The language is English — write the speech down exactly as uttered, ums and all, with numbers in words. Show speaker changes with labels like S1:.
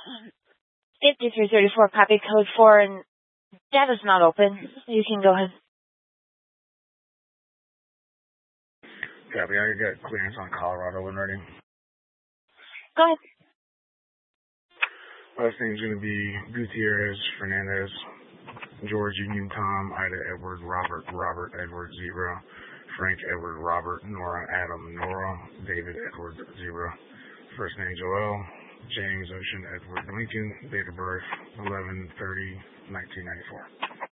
S1: fifty-three thirty-four, copy code four, and data's not open. You can go ahead.
S2: Copy, I got clearance on Colorado when ready.
S1: Go ahead.
S2: Last name's going to be Gutierrez, Fernandez, George Union Tom, Ida Edward, Robert, Robert Edward, zero, Frank Edward, Robert, Nora Adam, Nora, David Edward, zero, first name Joel, James Ocean Edward Lincoln, date of birth eleven thirty nineteen ninety-four.